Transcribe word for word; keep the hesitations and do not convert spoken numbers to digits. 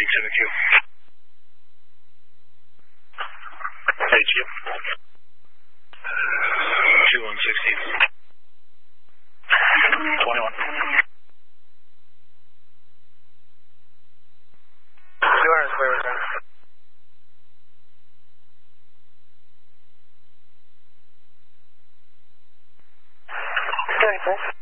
seven Q. H Q. two one sixty. twenty-one. two hundred square return. Sorry, sir.